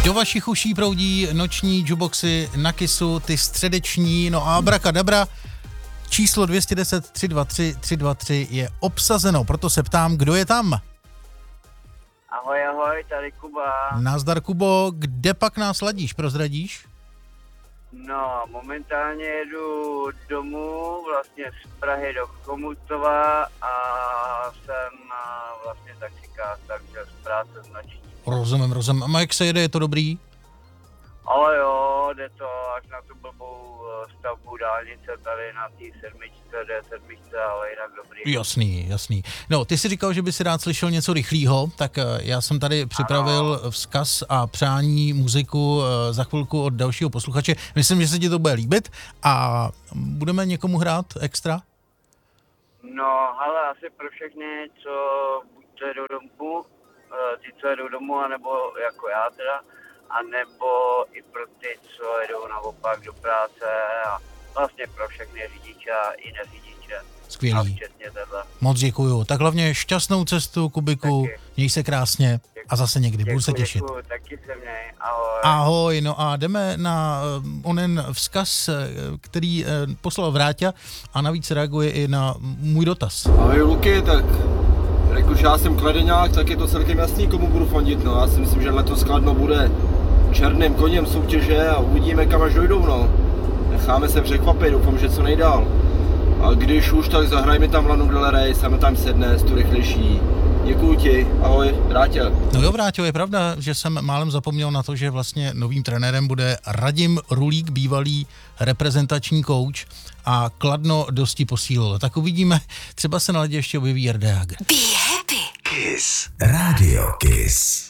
Do vašich uší proudí noční juboxy na Kissu, ty středeční, no a abrakadabra, číslo 210 323 323 je obsazeno, proto se ptám, kdo je tam? Ahoj, tady Kuba. Nazdar, Kubo, kde pak nás ladíš, prozradíš? No, momentálně jedu domů, vlastně z Prahy do Chomutova a jsem vlastně taxikář, takže z práce z noční. Rozumím. A jak se jede, je to dobrý? Ale jo, jde to až na tu blbou stavbu dálnice tady na té D7, ale jinak dobrý. Jasný. No, ty jsi říkal, že by si rád slyšel něco rychlýho, tak já jsem tady připravil vzkaz a přání muziku za chvilku od dalšího posluchače. Myslím, že se ti to bude líbit a budeme někomu hrát extra? No, ale asi pro všechny, co buď jdou domů, ty, co jedou domů, anebo jako já teda, a nebo i pro ty, co jedou naopak do práce a vlastně pro všechny řidiče a i neřidiče. Skvělý. Včetně tohle. Moc děkuju. Tak hlavně šťastnou cestu, Kubiku, měj se krásně a zase někdy, budu se těšit. Děkuju, taky se měj, ahoj. Ahoj, no a jdeme na onen vzkaz, který poslal Vráťa a navíc reaguje i na můj dotaz. Ahoj Luky, tak jakož já jsem kladeňák, tak je to celkem jasný, komu budu fandit, no. Já si myslím, že letos Kladno bude černým koněm soutěže a uvidíme, kam až dojdou, no. Necháme se překvapit, doufám, že co nejdál. A když už, tak zahraj mi tam Lanu Del Rey, sem tam sedne, tu rychlejší. Děkuju ti, ahoj, Vráťa. No jo, Vráťo, je pravda, že jsem málem zapomněl na to, že vlastně novým trenérem bude Radim Rulík, bývalý reprezentační kouč a Kladno dosti posílil. Tak uvidíme, třeba se na ledě ještě objeví Jarda Jágr. Be happy. Kiss. Radio Kiss.